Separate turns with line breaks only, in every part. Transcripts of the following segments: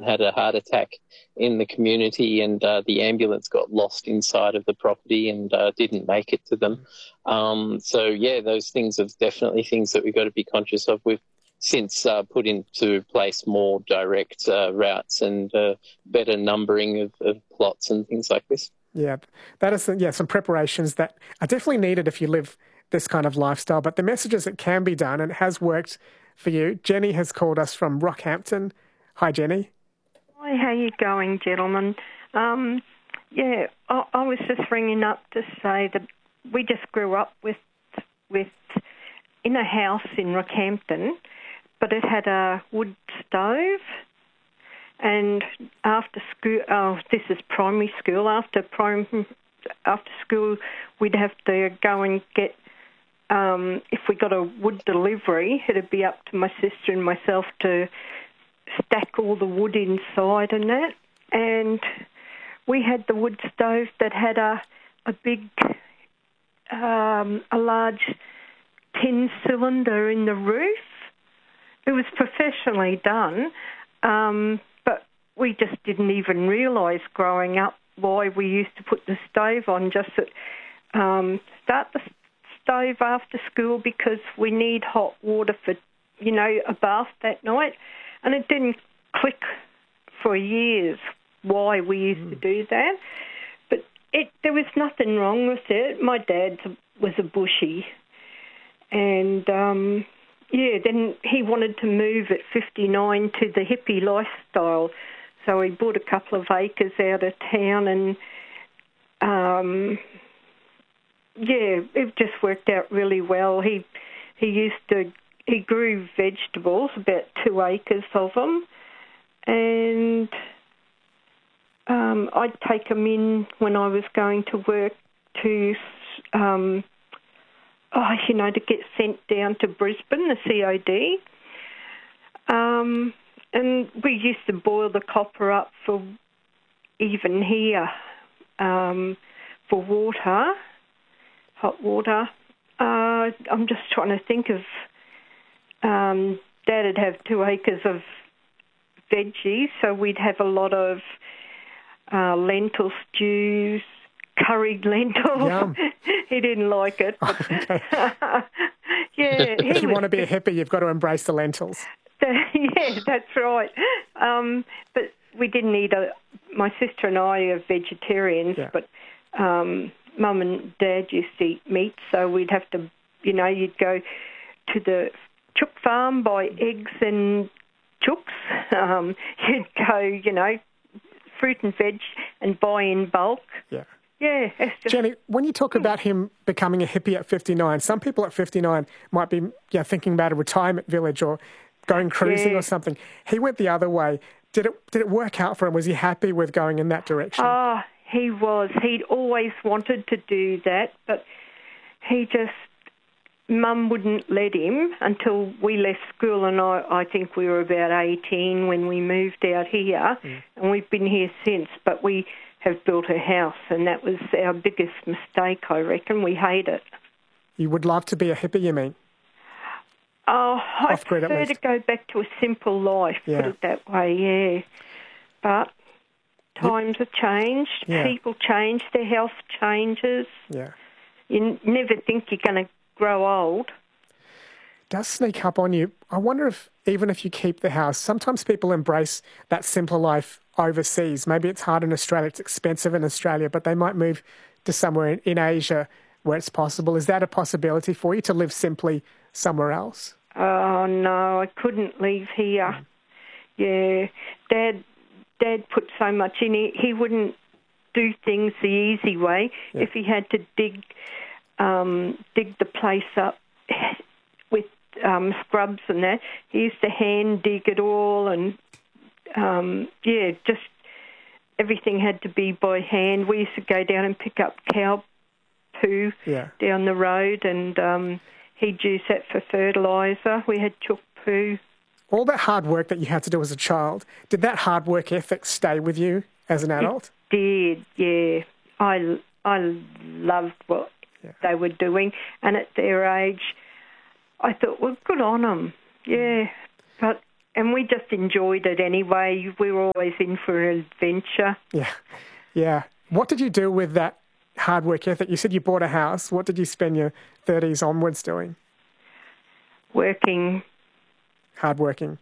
had a heart attack in the community, and the ambulance got lost inside of the property and didn't make it to them. Those things are definitely things that we've got to be conscious of. We've since put into place more direct routes and better numbering of plots and things like this.
Yeah, that is some preparations that are definitely needed if you live this kind of lifestyle. But the message is it can be done, and it has worked for you. Jenny has called us from Rockhampton. Hi, Jenny.
Hi, how you going, gentlemen? I was just ringing up to say that we just grew up with in a house in Rockhampton, but it had a wood stove. And after school, this is primary school. After school, we'd have to go and get. If we got a wood delivery, it'd be up to my sister and myself to stack all the wood inside and that. And we had the wood stove that had a big, a large tin cylinder in the roof. It was professionally done. But we just didn't even realise growing up why we used to put the stove on, just to start the stove after school because we need hot water for, a bath that night. And it didn't click for years why we used to do that. But there was nothing wrong with it. My dad was a bushie. And then he wanted to move at 59 to the hippie lifestyle. So he bought a couple of acres out of town and, it just worked out really well. He grew vegetables, about 2 acres of them, and I'd take them in when I was going to work to get sent down to Brisbane, the COD. And we used to boil the copper up for even here for water, hot water. I'm just trying to think of Dad'd have 2 acres of veggies, so we'd have a lot of lentil stews, curried lentils.
Yum.
He didn't like it. But
Okay. If you want to be a hippie, you've got to embrace the lentils.
Yeah, that's right. But we didn't eat my sister and I are vegetarians, but Mum and Dad used to eat meat, so we'd have to, you'd go to the chook farm, buy eggs and chooks. You'd go, fruit and veg and buy in bulk.
Yeah.
Yeah.
Jenny, when you talk about him becoming a hippie at 59, some people at 59 might be thinking about a retirement village or going cruising or something. He went the other way. Did it work out for him? Was he happy with going in that direction?
Oh, he was. He'd always wanted to do that, but Mum wouldn't let him until we left school, and I think we were about 18 when we moved out here, and we've been here since, but we have built a house, and that was our biggest mistake, I reckon. We hate it.
You would love to be a hippie, you mean?
Oh, I prefer to go back to a simple life, put it that way, yeah. But times have changed, people change, their health changes.
Yeah.
You never think you're going to grow old.
It does sneak up on you. I wonder if, even if you keep the house, sometimes people embrace that simpler life overseas. Maybe it's hard in Australia, it's expensive in Australia, but they might move to somewhere in Asia where it's possible. Is that a possibility for you, to live simply somewhere else?
Oh, no, I couldn't leave here. Yeah, Dad put so much in. He wouldn't do things the easy way. Yeah. If he had to dig the place up with scrubs and that, he used to hand dig it all, and just everything had to be by hand. We used to go down and pick up cow poo down the road, and he'd use that for fertiliser. We had chook poo. All
that hard work that you had to do as a child, did that hard work ethic stay with you as an adult?
It did, yeah. I loved what they were doing, and at their age, I thought, well, good on them, yeah. But and we just enjoyed it anyway. We were always in for an adventure.
Yeah, yeah. What did you do with that hard work ethic? You said you bought a house. What did you spend your 30s onwards doing?
Working.
Hard working.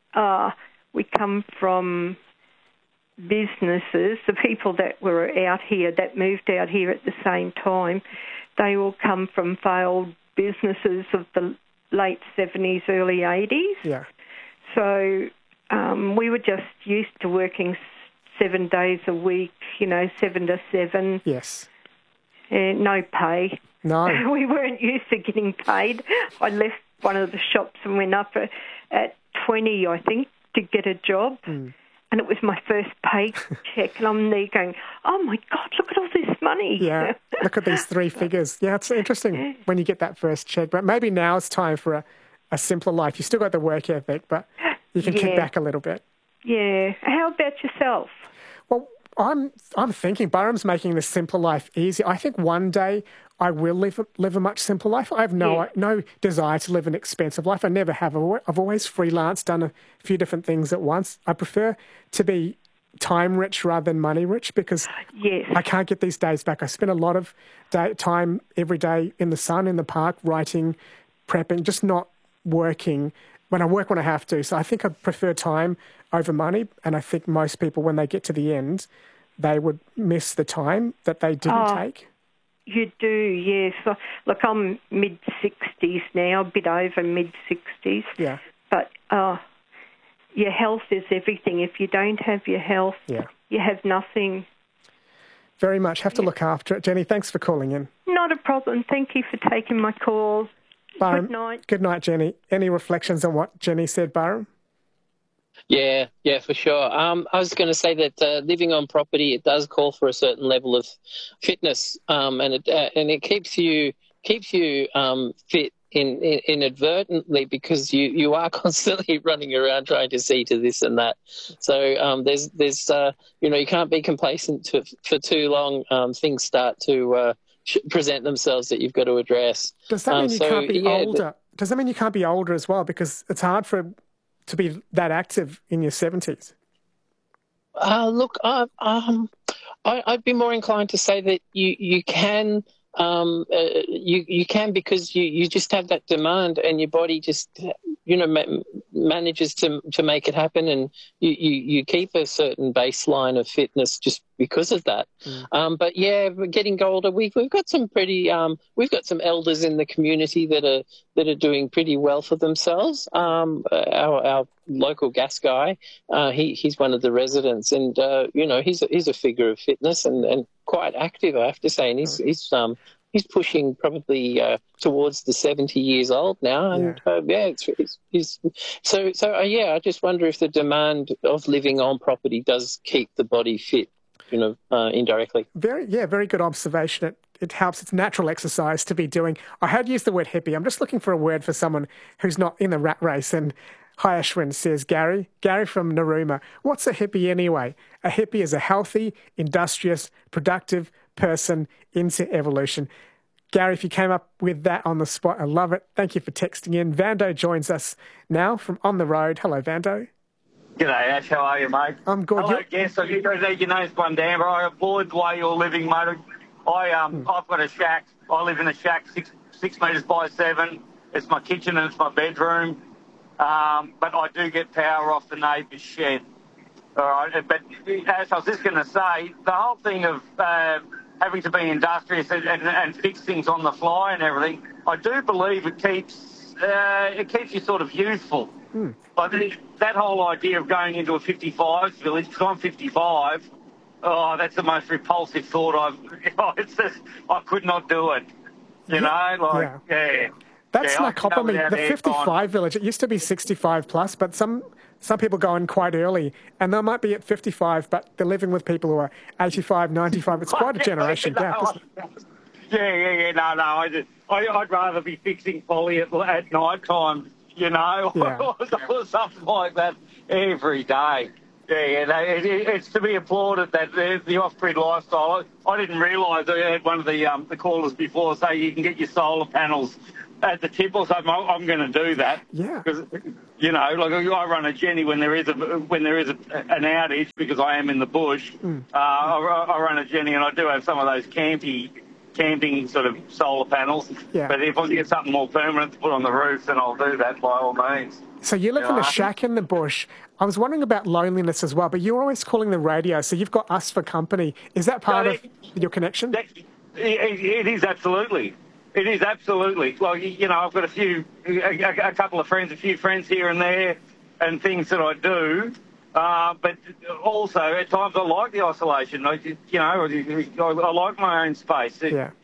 We come from businesses. The people that were out here, that moved out here at the same time, they all come from failed businesses of the late 70s, early 80s.
Yeah.
So we were just used to working 7 days a week, 7 to 7.
Yes.
No pay.
No.
We weren't used to getting paid. I left one of the shops and went up at 20, I think, to get a job. And it was my first paycheck. And I'm there going, oh, my God, look at all this money.
Yeah, look at these 3 figures. Yeah, it's interesting when you get that first check. But maybe now it's time for a simpler life. You still got the work ethic, but you can kick back a little bit.
Yeah. How about yourself?
Well, I'm thinking Burham's making this simpler life easy. I think one day I will live a much simpler life. I have no desire to live an expensive life. I never have. I've always freelanced, done a few different things at once. I prefer to be time rich rather than money rich because I can't get these days back. I spend a lot of time every day in the sun, in the park, writing, prepping, just not working. When I work when I have to. So I think I prefer time over money. And I think most people, when they get to the end, they would miss the time that they didn't take.
You do, yes. Look, I'm mid-60s now, a bit over mid-60s.
Yeah.
But your health is everything. If you don't have your health, you have nothing.
Very much. Have to look after it. Jenny, thanks for calling in.
Not a problem. Thank you for taking my call.
Barham,
good night.
Good night, Jenny. Any reflections on what Jenny said, Barham?
Yeah, for sure. I was going to say that living on property, it does call for a certain level of fitness, and it keeps you fit inadvertently because you are constantly running around trying to see to this and that. So there's you can't be complacent for too long. Things start to present themselves that you've got to address.
Does that mean you can't be older? Does that mean you can't be older as well? Because it's hard to be that active in your 70s.
Look, I'd be more inclined to say that you can. You can because you just have that demand and your body just manages to make it happen, and you keep a certain baseline of fitness just because of that. But yeah, getting older, we've got some pretty we've got some elders in the community that are doing pretty well for themselves. Our local gas guy, he's one of the residents, and he's a figure of fitness and quite active, I have to say, and he's pushing probably towards the 70 years old now, and I just wonder if the demand of living on property does keep the body fit, indirectly.
Very good observation. It helps. It's natural exercise to be doing. I had used the word hippie. I'm just looking for a word for someone who's not in the rat race. And hi, Ashwin, says Gary from Narooma. What's a hippie anyway? A hippie is a healthy, industrious, productive person into evolution. Gary, if you came up with that on the spot, I love it. Thank you for texting in. Vando joins us now from On the Road. Hello, Vando.
G'day, Ash. How are you, mate?
I'm good.
Hello, guest. I think your name's Bundamba. I applaud the way you're living, mate. I've got a shack. I live in a shack 6 metres by 7. It's my kitchen and it's my bedroom. But I do get power off the neighbour's shed. All right. But as I was just going to say, the whole thing of having to be industrious and fix things on the fly and everything, I do believe it keeps you sort of youthful. I think that whole idea of going into a 55 village, because I'm 55, that's the most repulsive thought I could not do it.
That's not compliment. The 55 village, it used to be 65 plus, but some people go in quite early, and they might be at 55, but they're living with people who are 85, 95. It's quite a generation gap, isn't it?
No. I'd rather be fixing Polly at night time, or something like that every day. It's to be applauded that the off-grid lifestyle. I didn't realise. I had one of the callers before say you can get your solar panels at the tip or something, I'm going to do that.
Yeah.
Because, like I run a Jenny when there is an outage because I am in the bush. I run a Jenny and I do have some of those camping sort of solar panels.
Yeah.
But if I can get something more permanent to put on the roof, then I'll do that by all means.
So you live in a shack in the bush. I was wondering about loneliness as well, but you're always calling the radio, so you've got us for company. Is that part of your connection?
It is absolutely. It is absolutely. Well, I've got a couple of friends, a few friends here and there, and things that I do. But also, at times, I like the isolation. I like my own space. So, yeah.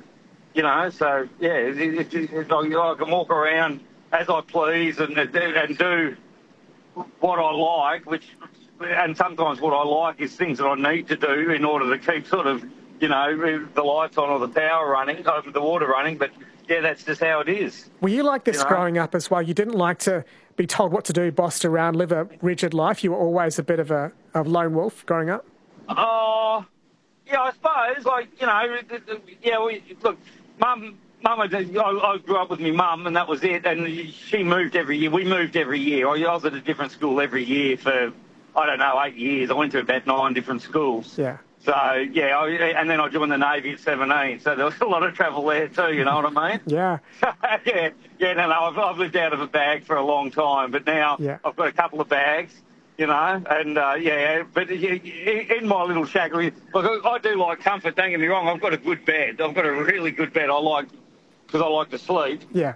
I can walk around as I please and do what I like, and sometimes what I like is things that I need to do in order to keep sort of, the lights on or the power running, the water running. But, yeah, that's just how it is.
Were you like this growing up as well? You didn't like to be told what to do, bossed around, live a rigid life? You were always a bit of a lone wolf growing up?
Yeah, I suppose. Look, Mum, I grew up with my mum, and that was it. And she moved every year. We moved every year. I was at a different school every year for, 8 years. I went to about 9 different schools.
Yeah.
So, and then I joined the Navy at 17. So there was a lot of travel there too, you know what I mean?
Yeah.
I've lived out of a bag for a long time, but now I've got a couple of bags, and, but in my little shack, look, I do like comfort, don't get me wrong, I've got a good bed. I've got a really good bed because I like to sleep.
Yeah.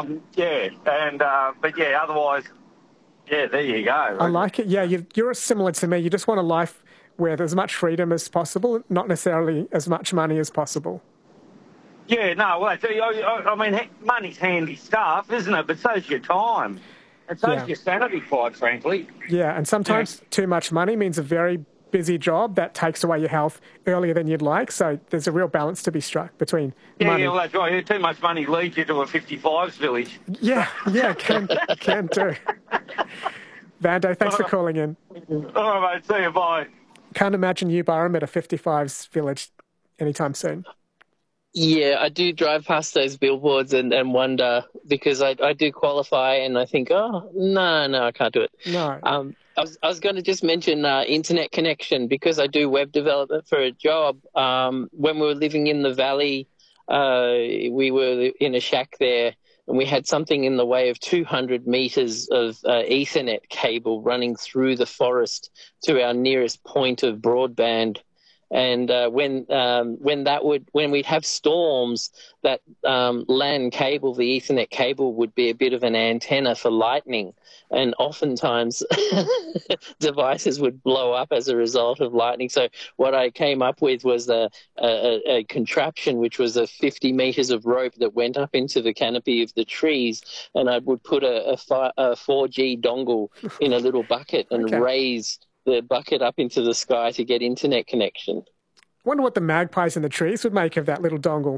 Otherwise, there you go.
I like it. Yeah, you're similar to me. You just want a life where there's as much freedom as possible, not necessarily as much money as possible.
Yeah, no, well, I mean, money's handy stuff, isn't it? But so's your time. And so's your sanity, quite frankly.
Yeah, and sometimes too much money means a very busy job that takes away your health earlier than you'd like. So there's a real balance to be struck between money.
Yeah, well, that's right. Too much money leads you to a 55s village.
Yeah, can do. Vando, thanks for calling in.
All right, mate. See you. Bye.
Can't imagine you, Barham, at a 55s village anytime soon.
Yeah, I do drive past those billboards and wonder, because I do qualify and I think, no, I can't do it.
No.
I was going to just mention internet connection, because I do web development for a job. When we were living in the valley, we were in a shack there, and we had something in the way of 200 metres of Ethernet cable running through the forest to our nearest point of broadband. And when we'd have storms, that LAN cable, the Ethernet cable, would be a bit of an antenna for lightning. And oftentimes devices would blow up as a result of lightning. So what I came up with was a contraption, which was a 50 metres of rope that went up into the canopy of the trees, and I would put a 4G dongle in a little bucket and raise the bucket up into the sky to get internet connection.
Wonder what the magpies in the trees would make of that little dongle.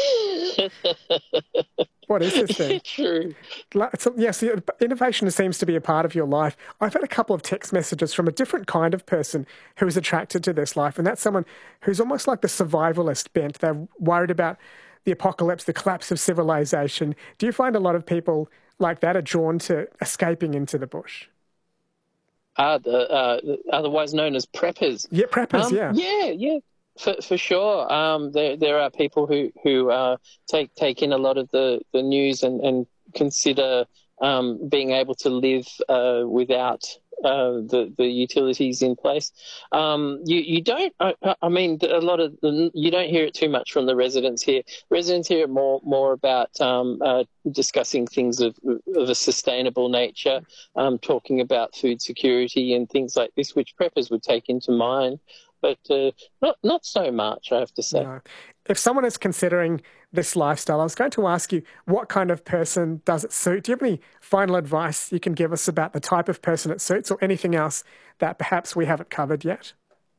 What is this thing?
True.
Yes, innovation seems to be a part of your life. I've had a couple of text messages from a different kind of person who is attracted to this life, and that's someone who's almost like the survivalist bent. They're worried about the apocalypse, the collapse of civilization. Do you find a lot of people like that are drawn to escaping into the bush?
Otherwise known as preppers.
Yeah, preppers,
Yeah. For sure. There are people who take in a lot of the news and consider being able to live without the utilities in place. You don't. I mean, a lot of you don't hear it too much from the residents here. Residents here are more about discussing things of a sustainable nature, talking about food security and things like this, which preppers would take into mind. But not so much, I have to say.
No. If someone is considering this lifestyle, I was going to ask you, what kind of person does it suit? Do you have any final advice you can give us about the type of person it suits, or anything else that perhaps we haven't covered yet?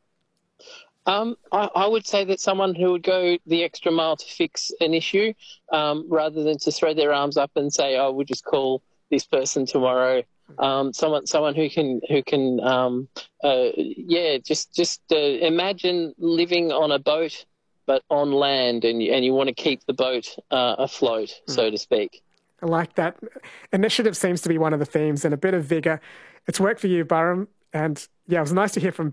I would say that someone who would go the extra mile to fix an issue, rather than to throw their arms up and say, "Oh, we'll just call this person tomorrow." Someone who can imagine living on a boat but on land, and you want to keep the boat afloat, so to speak.
I like that. Initiative seems to be one of the themes, and a bit of vigour. It's worked for you, Burham, and yeah, it was nice to hear from